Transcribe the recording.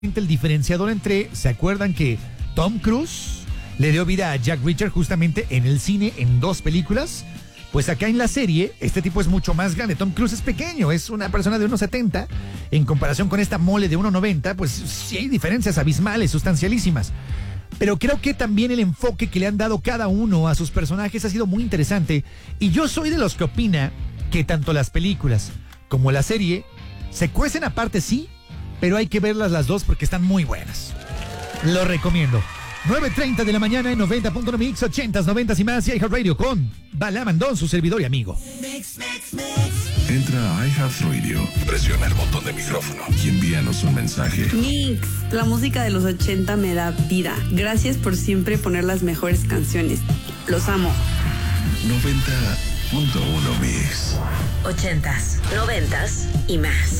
el diferenciador entre, ¿se acuerdan que Tom Cruise le dio vida a Jack Reacher justamente en el cine en 2 películas? Pues acá en la serie, este tipo es mucho más grande. Tom Cruise es pequeño, es una persona de 1.70. En comparación con esta mole de 1.90, pues sí hay diferencias abismales, sustancialísimas. Pero creo que también el enfoque que le han dado cada uno a sus personajes ha sido muy interesante. Y yo soy de los que opina que tanto las películas como la serie se cuecen aparte, sí, pero hay que verlas las dos porque están muy buenas. Lo recomiendo. 9:30 de la mañana en 90.9 Mix, 80s, 90s y más, y iHeartRadio con Bala Mandón, su servidor y amigo. Entra a iHeartRadio, presiona el botón de micrófono y envíanos un mensaje. Mix, la música de los 80 me da vida. Gracias por siempre poner las mejores canciones. Los amo. 90.1 Mix. 80s, 90s y más.